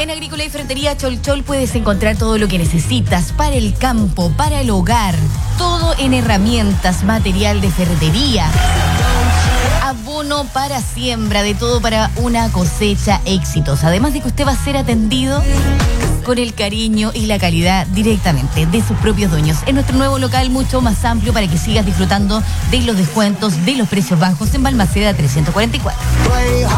En Agrícola y Ferretería Chol Chol puedes encontrar todo lo que necesitas para el campo, para el hogar, todo en herramientas, material de ferretería, abono para siembra, de todo para una cosecha exitosa. Además de que usted va a ser atendido con el cariño y la calidad directamente de sus propios dueños. En nuestro nuevo local, mucho más amplio para que sigas disfrutando de los descuentos, de los precios bajos en Balmaceda 344.